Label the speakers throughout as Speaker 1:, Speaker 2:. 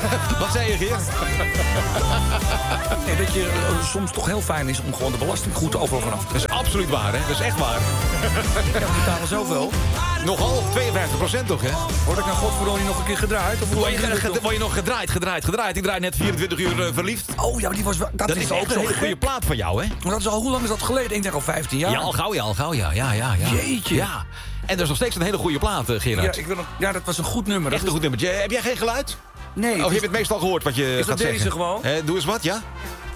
Speaker 1: Wat zei je, Geert?
Speaker 2: Nee, dat je soms toch heel fijn is om gewoon de belasting goed overal vanaf te
Speaker 1: Dat is absoluut waar, hè? Dat is echt waar.
Speaker 2: We betalen zoveel.
Speaker 1: Nogal, 52% toch, hè?
Speaker 2: Word ik nou godverdomme nog een keer gedraaid? Of hoe lang duurt het nog?
Speaker 1: Word je nog gedraaid? Ik draai net 24 uur verliefd.
Speaker 2: Oh ja, die was, dat
Speaker 1: Dat is
Speaker 2: ook
Speaker 1: echt een
Speaker 2: zo
Speaker 1: hele goede
Speaker 2: gek.
Speaker 1: plaat van jou, hè?
Speaker 2: Maar dat is al, hoe lang is dat geleden? Ik denk al 15 jaar.
Speaker 1: Ja, al gauw, ja.
Speaker 2: Jeetje.
Speaker 1: Ja. En dat is nog steeds een hele goede plaat, Gerard.
Speaker 2: Ja, dat was een goed nummer.
Speaker 1: Echt een goed nummertje. Heb jij geen geluid?
Speaker 2: Nee.
Speaker 1: Of heb je het meestal gehoord wat je
Speaker 2: Is
Speaker 1: gaat
Speaker 2: dat
Speaker 1: zeggen?
Speaker 2: deze gewoon?
Speaker 1: Doe eens wat, ja?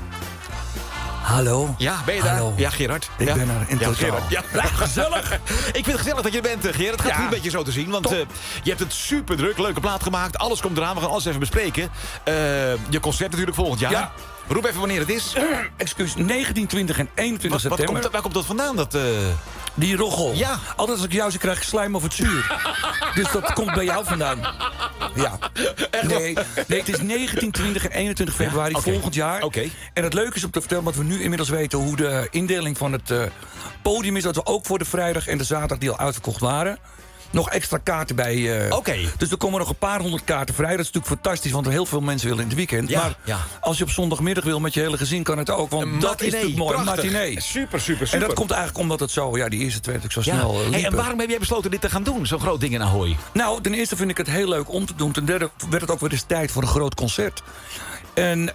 Speaker 2: Hallo.
Speaker 1: Ja, ben je daar?
Speaker 2: Hallo.
Speaker 1: Ja, Gerard.
Speaker 2: Ik ben er in totaal.
Speaker 1: Gerard. Ja, gezellig. Ik vind het gezellig dat je er bent, Gerard. Het gaat goed met je zo te zien. Want je hebt het super druk. Leuke plaat gemaakt. Alles komt eraan. We gaan alles even bespreken. Je concert natuurlijk volgend jaar.
Speaker 2: Ja.
Speaker 1: Roep even wanneer het is.
Speaker 2: Excuus, 19, 20 en 21 september.
Speaker 1: Waar komt dat vandaan? Dat,
Speaker 2: Die roggel.
Speaker 1: Ja.
Speaker 2: Altijd als ik jou zie, krijg ik slijm of het zuur. Dus dat komt bij jou vandaan. Ja. Nee, het is 19, 20 en 21 februari volgend jaar.
Speaker 1: Oké.
Speaker 2: En het leuke is om te vertellen, want we nu inmiddels weten hoe de indeling van het podium is. Dat we ook voor de vrijdag en de zaterdag die al uitverkocht waren. Nog extra kaarten bij.
Speaker 1: Oké.
Speaker 2: Dus er komen nog een paar honderd kaarten vrij. Dat is natuurlijk fantastisch, want heel veel mensen willen in het weekend.
Speaker 1: Ja,
Speaker 2: maar
Speaker 1: ja.
Speaker 2: als je op zondagmiddag wil met je hele gezin, kan het ook. Want dat is natuurlijk mooi. Een matinee.
Speaker 1: Super.
Speaker 2: En dat komt eigenlijk omdat het zo, die eerste twee natuurlijk zo snel
Speaker 1: Hey,
Speaker 2: liepen.
Speaker 1: en waarom heb jij besloten dit te gaan doen? Zo'n groot ding in Ahoy.
Speaker 2: Nou, ten eerste vind ik het heel leuk om te doen. Ten derde werd het ook weer eens tijd voor een groot concert. En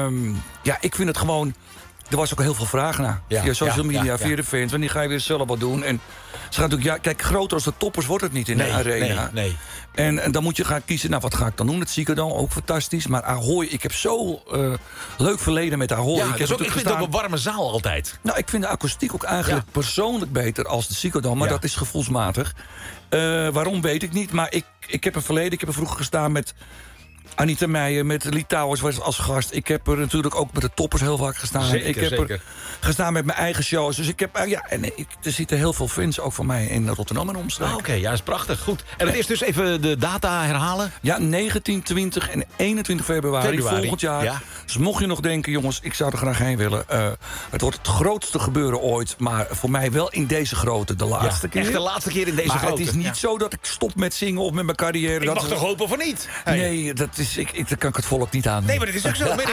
Speaker 2: ik vind het gewoon. Er was ook heel veel vraag naar. Via social media, via de fans. Wanneer ga je weer zelf wat doen? En ze gaan natuurlijk, kijk, groter als de toppers wordt het niet in de arena.
Speaker 1: Nee.
Speaker 2: En dan moet je gaan kiezen, wat ga ik dan doen? Het Ziggo, ook fantastisch. Maar Ahoy, ik heb zo leuk verleden met Ahoy.
Speaker 1: Ja, ik vind het ook een warme zaal altijd.
Speaker 2: Nou, ik vind de akoestiek ook eigenlijk persoonlijk beter als de Ziggo. Maar dat is gevoelsmatig. Waarom weet ik niet. Maar ik heb een verleden. Ik heb er vroeger gestaan met Anita Meijer, met Litouwers als gast. Ik heb er natuurlijk ook met de toppers heel vaak gestaan. Ik heb er gestaan met mijn eigen shows. Dus ik heb, er zitten heel veel fans ook van mij in Rotterdam en omstreken.
Speaker 1: Oké, ja, dat is prachtig. Goed. En het is dus even de data herhalen.
Speaker 2: Ja, 19, 20 en 21 februari volgend jaar. Ja. Dus mocht je nog denken, jongens, ik zou er graag heen willen. Het wordt het grootste gebeuren ooit. Maar voor mij wel in deze grootte de laatste keer.
Speaker 1: Echt de laatste keer in deze grootte.
Speaker 2: Maar het is niet zo dat ik stop met zingen of met mijn carrière.
Speaker 1: Ik mag toch hopen voor niet?
Speaker 2: Nee, dat kan ik het volk niet aan.
Speaker 1: Nee, maar dat is ook zo.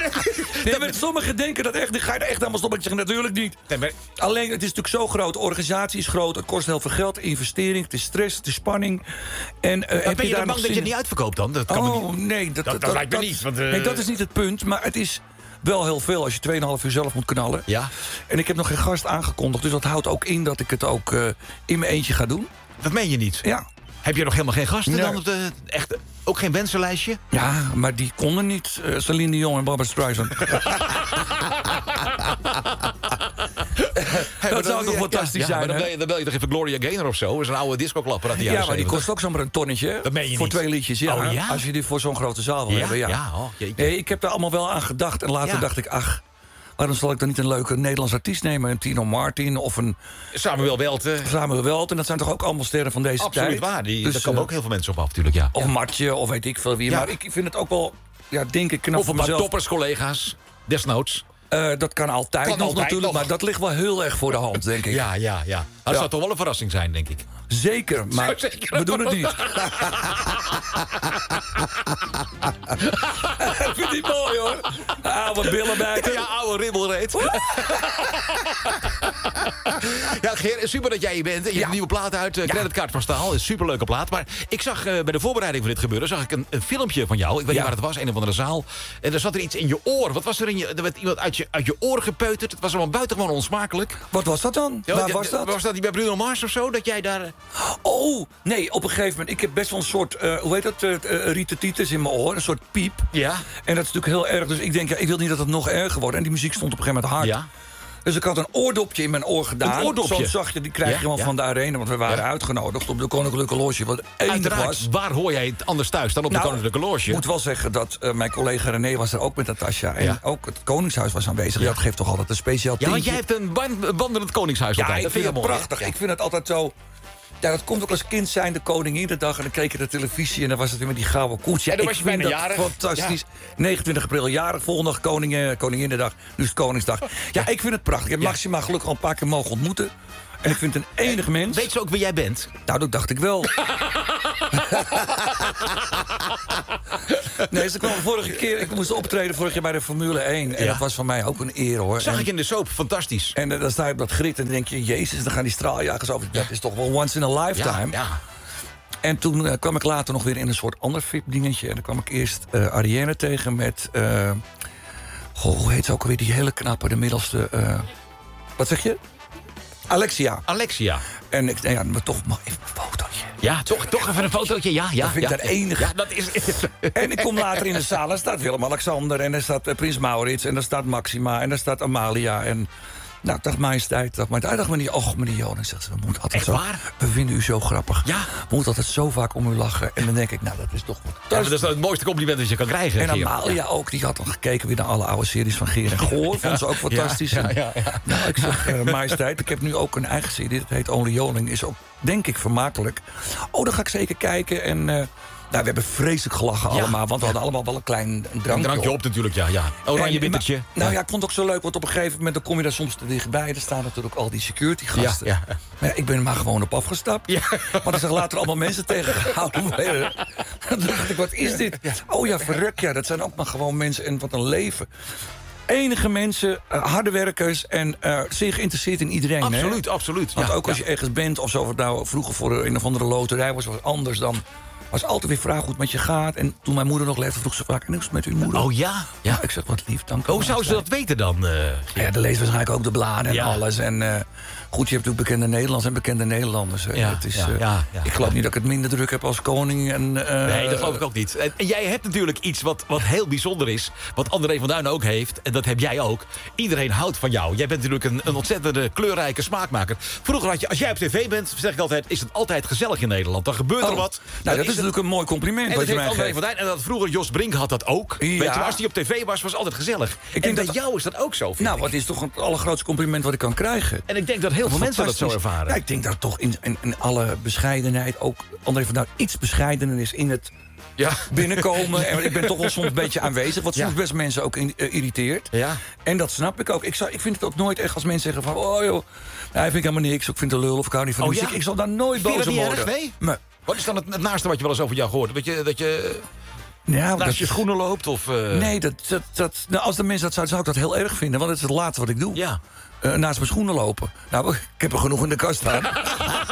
Speaker 2: Sommigen denken dat echt. Ga je er echt allemaal stoppen? Ik zeg natuurlijk niet. Alleen, het is natuurlijk zo groot. De organisatie is groot. Het kost heel veel geld. Investering. Het is stress. Het is spanning. En
Speaker 1: ben je dan bang dat je het niet uitverkoopt dan? Dat kan
Speaker 2: nee.
Speaker 1: Dat lijkt me niet. Want,
Speaker 2: nee, dat is niet het punt. Maar het is wel heel veel als je 2,5 uur zelf moet knallen.
Speaker 1: Ja.
Speaker 2: En ik heb nog geen gast aangekondigd. Dus dat houdt ook in dat ik het ook in mijn eentje ga doen.
Speaker 1: Dat meen je niet?
Speaker 2: Ja.
Speaker 1: Heb je nog helemaal geen gasten dan? Echt, ook geen wensenlijstje?
Speaker 2: Ja, maar die konden niet. Celine Dion en Barbra Streisand. Dat zou toch fantastisch zijn,
Speaker 1: maar dan bel je toch even Gloria Gaynor of zo? Dat is een oude discoklapper uit de jaren 70.
Speaker 2: maar die kost ook zomaar een tonnetje.
Speaker 1: Dat meen je
Speaker 2: voor
Speaker 1: niet.
Speaker 2: 2 liedjes, ja. Als je die voor zo'n grote zaal wil hebben, nee, ik heb daar allemaal wel aan gedacht. En later dacht ik, waarom zal ik dan niet een leuke Nederlands artiest nemen? Een Tino Martin of een
Speaker 1: Samuel Welten.
Speaker 2: En dat zijn toch ook allemaal sterren van deze tijd?
Speaker 1: Absoluut waar. Daar komen ook heel veel mensen op af, natuurlijk. Ja.
Speaker 2: Of Martje, of weet ik veel wie. Ja. Maar ik vind het ook wel, denk ik, knap
Speaker 1: of
Speaker 2: voor
Speaker 1: een paar
Speaker 2: mezelf.
Speaker 1: topperscollega's, desnoods.
Speaker 2: Dat kan altijd nog natuurlijk, maar dat ligt wel heel erg voor de hand, denk ik.
Speaker 1: Ja. Maar dat zou toch wel een verrassing zijn, denk ik.
Speaker 2: Zeker, maar we doen het niet. Ik vind die mooi, hoor. Oude billenbijter.
Speaker 1: Ja, oude ribbelreet. Ja, Geer, super dat jij hier bent. Je hebt een nieuwe plaat uit, Creditcard van Staal. Een superleuke plaat. Maar ik zag bij de voorbereiding van dit gebeuren zag ik een filmpje van jou. Ik weet niet waar het was, een of andere zaal. En er zat er iets in je oor. Wat was er in je... Er werd iemand uit je oor gepeuterd. Het was allemaal buitengewoon onsmakelijk.
Speaker 2: Wat was dat dan? Waar was dat?
Speaker 1: Was dat niet bij Bruno Mars of zo? Dat jij daar...
Speaker 2: Oh, nee, op een gegeven moment. Ik heb best wel een soort, hoe heet dat, rietetitis in mijn oor. Een soort piep.
Speaker 1: Ja.
Speaker 2: En dat is natuurlijk heel erg. Dus ik denk, ik wil niet dat het nog erger wordt. En die muziek stond op een gegeven moment hard. Ja. Dus ik had een oordopje in mijn oor gedaan.
Speaker 1: Een oordopje?
Speaker 2: Zo'n zachtje, die krijg je gewoon van de arena. Want we waren uitgenodigd op de Koninklijke Loge. Wat enig was.
Speaker 1: Waar hoor jij het anders thuis dan op de Koninklijke Loge?
Speaker 2: Ik moet wel zeggen dat mijn collega René was er ook met Natasja. En ook het Koningshuis was aanwezig. Dat geeft toch altijd een speciaal tintje.
Speaker 1: Ja, want jij hebt een wandelend Koningshuis altijd.
Speaker 2: Dat vind ik prachtig. Ik vind het altijd zo... Ja, dat komt ook als kind zijn, de Koninginnedag. En dan keek je de televisie en dan was het weer met die gouden koets. Ja,
Speaker 1: dan was je bijna jarig.
Speaker 2: Fantastisch. Ja. 29 april jarig, volgende dag Koninginnedag. Nu is het Koningsdag. Ja, ik vind het prachtig. Ik heb Maxima gelukkig al een paar keer mogen ontmoeten. En ik vind het een enig mens.
Speaker 1: Weet ze ook wie jij bent?
Speaker 2: Nou, dat dacht ik wel. Nee, ze kwam vorige keer... Ik moest optreden vorig jaar bij de Formule 1. En dat was voor mij ook een eer, hoor.
Speaker 1: Zag ik in de soap, fantastisch.
Speaker 2: En dan sta je op dat grid en dan denk je... Jezus, dan gaan die straaljagers over. Dat is toch wel once in a lifetime.
Speaker 1: Ja.
Speaker 2: En toen kwam ik later nog weer in een soort ander VIP-dingetje. En dan kwam ik eerst Ariane tegen met... hoe heet ze ook alweer? Die hele knappe, de middelste... wat zeg je? Alexia. En ik denk, maar toch maar even een fotootje.
Speaker 1: Ja, toch even een fotootje. Ja.
Speaker 2: Dat vind ik dat enige.
Speaker 1: Ja, dat is...
Speaker 2: En ik kom later in de zaal, daar staat Willem-Alexander... en daar staat Prins Maurits, en daar staat Maxima... en daar staat Amalia, en... Nou, dag majesteit, dag meneer. Och, meneer Jonas, zegt ze, we moeten altijd
Speaker 1: Echt waar?
Speaker 2: We vinden u zo grappig.
Speaker 1: Ja.
Speaker 2: We moeten altijd zo vaak om u lachen. En dan denk ik, nou, dat is toch wat.
Speaker 1: Ja, dat is het mooiste compliment dat je kan krijgen.
Speaker 2: En Amalia ook, die had dan gekeken weer naar alle oude series van Geer en Goor. Vond ze ook fantastisch.
Speaker 1: Ja.
Speaker 2: Nou, ik zeg, majesteit, ik heb nu ook een eigen serie. Dat heet Only Joling. Is ook, denk ik, vermakelijk. Oh, dan ga ik zeker kijken. En we hebben vreselijk gelachen allemaal. Want we hadden allemaal wel een klein drankje
Speaker 1: op natuurlijk, ja. Oranje bittertje.
Speaker 2: Nou ja, ik vond het ook zo leuk. Want op een gegeven moment dan kom je daar soms te dichtbij. Er staan natuurlijk al die security gasten.
Speaker 1: Ja.
Speaker 2: Maar ik ben er maar gewoon op afgestapt.
Speaker 1: Ja.
Speaker 2: Maar er zijn later allemaal mensen tegengehouden. Toen dacht ik, wat is dit? Oh ja, verruk, ja. Dat zijn ook maar gewoon mensen. En wat een leven. Enige mensen, harde werkers en zeer geïnteresseerd in iedereen.
Speaker 1: Absoluut.
Speaker 2: Want ook als je ergens bent, of zo, of het nou vroeger voor een of andere loterij was, was anders dan. Was altijd weer vraag hoe het met je gaat. En toen mijn moeder nog leefde, vroeg ze vaak, en hoe is het met uw moeder?
Speaker 1: Oh ja?
Speaker 2: Ik zeg, wat lief, dank u.
Speaker 1: Hoe zou ze dat weten dan?
Speaker 2: Ja, dan leest waarschijnlijk ook de bladen en alles. En goed, je hebt natuurlijk bekende Nederlanders en bekende Nederlanders. Ik geloof niet dat ik het minder druk heb als koning. En,
Speaker 1: nee, dat geloof ik ook niet. En jij hebt natuurlijk iets wat heel bijzonder is. Wat André van Duin ook heeft. En dat heb jij ook. Iedereen houdt van jou. Jij bent natuurlijk een ontzettende kleurrijke smaakmaker. Vroeger had je, als jij op tv bent, zeg ik altijd, is het altijd gezellig in Nederland. Dan gebeurt er wat.
Speaker 2: Nou, dat is natuurlijk een mooi compliment.
Speaker 1: En
Speaker 2: wat
Speaker 1: dat
Speaker 2: je
Speaker 1: heeft
Speaker 2: mij
Speaker 1: André van Duin. En dat vroeger Jos Brink had dat ook.
Speaker 2: Ja.
Speaker 1: Weet je, als hij op tv was het altijd gezellig. En bij jou is dat ook zo, vind ik.
Speaker 2: Wat is toch het allergrootste compliment wat ik kan krijgen.
Speaker 1: En ik denk dat heel veel mensen dat zo ervaren.
Speaker 2: Ja, ik denk dat toch in alle bescheidenheid ook André van Duin iets bescheidener is in het binnenkomen. En ik ben toch wel soms een beetje aanwezig, wat soms best mensen ook irriteert.
Speaker 1: Ja.
Speaker 2: En dat snap ik ook. Ik vind het ook nooit echt als mensen zeggen van, oh joh, ik vind helemaal niks, ik vind het een lul of ik hou niet van muziek. Ik zal daar nooit boos om worden.
Speaker 1: Nee? Wat is dan het naaste wat je wel eens over jou gehoord? Dat je naast je schoenen loopt? Of,
Speaker 2: Nee, als de mensen dat zouden, zou ik dat heel erg vinden. Want het is het laatste wat ik doe.
Speaker 1: Ja.
Speaker 2: Naast mijn schoenen lopen. Nou, ik heb er genoeg in de kast staan.